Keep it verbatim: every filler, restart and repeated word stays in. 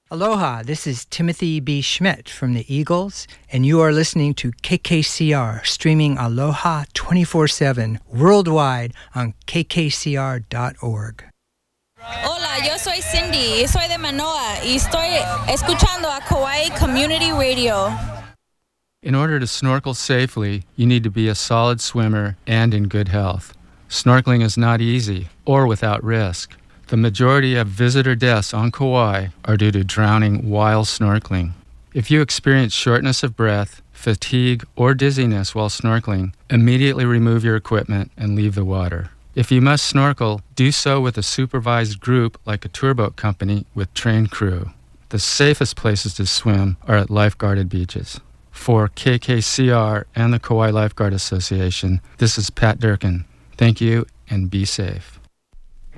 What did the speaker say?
Aloha, this is Timothy B. Schmidt from the Eagles, and you are listening to K K C R, streaming Aloha twenty-four seven worldwide on K K C R dot org. Hola, yo soy Cindy, soy de Manoa, y estoy escuchando a Kauai Community Radio. In order to snorkel safely, you need to be a solid swimmer and in good health. Snorkeling is not easy or without risk. The majority of visitor deaths on Kauai are due to drowning while snorkeling. If you experience shortness of breath, fatigue, or dizziness while snorkeling, immediately remove your equipment and leave the water. If you must snorkel, do so with a supervised group like a tour boat company with trained crew. The safest places to swim are at lifeguarded beaches. For K K C R and the Kauai Lifeguard Association, this is Pat Durkin. Thank you and be safe.